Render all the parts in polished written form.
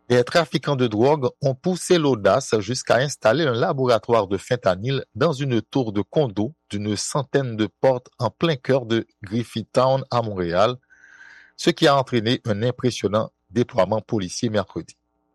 Les trafiquants de drogue ont poussé l'audace jusqu'à installer un laboratoire de fentanyl dans une tour de condo d'une centaine de portes en plein cœur de Griffintown à Montréal, ce qui a entraîné un impressionnant déploiement policier mercredi.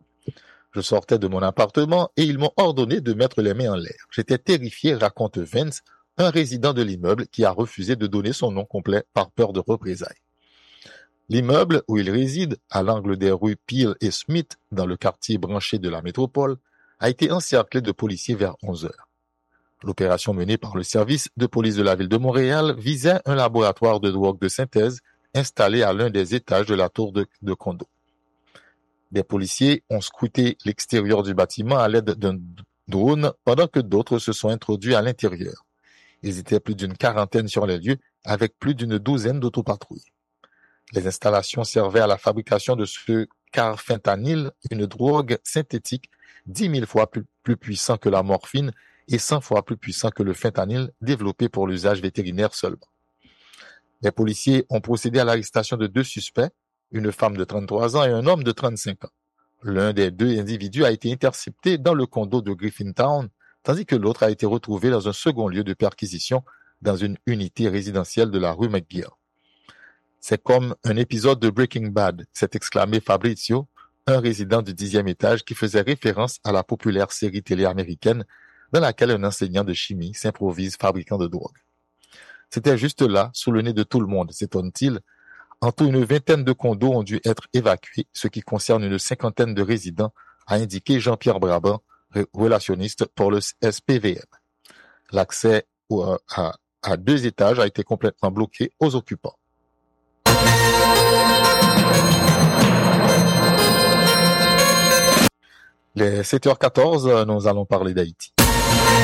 Je sortais de mon appartement et ils m'ont ordonné de mettre les mains en l'air. J'étais terrifié, raconte Vince, un résident de l'immeuble qui a refusé de donner son nom complet par peur de représailles. L'immeuble où il réside, à l'angle des rues Peel et Smith, dans le quartier branché de la métropole, a été encerclé de policiers vers 11 heures. L'opération menée par le service de police de la ville de Montréal visait un laboratoire de drogue de synthèse installé à l'un des étages de la tour de condo. Des policiers ont scruté l'extérieur du bâtiment à l'aide d'un drone pendant que d'autres se sont introduits à l'intérieur. Ils étaient plus d'une quarantaine sur les lieux avec plus d'une douzaine d'autopatrouilles. Les installations servaient à la fabrication de ce carfentanyl, une drogue synthétique 10 000 fois plus puissant que la morphine et 100 fois plus puissant que le fentanyl développé pour l'usage vétérinaire seulement. Les policiers ont procédé à l'arrestation de 2 suspects, une femme de 33 ans et un homme de 35 ans. L'un des 2 individus a été intercepté dans le condo de Griffintown, tandis que l'autre a été retrouvé dans un second lieu de perquisition dans une unité résidentielle de la rue McGill. C'est comme un épisode de Breaking Bad, s'est exclamé Fabrizio, un résident du 10e étage qui faisait référence à la populaire série télé américaine dans laquelle un enseignant de chimie s'improvise fabricant de drogue. C'était juste là, sous le nez de tout le monde, s'étonne-t-il. En tout, une vingtaine de condos ont dû être évacués, ce qui concerne une cinquantaine de résidents, a indiqué Jean-Pierre Brabant, relationniste pour le SPVM. L'accès à 2 étages a été complètement bloqué aux occupants. Les 7h14, nous allons parler d'Haïti.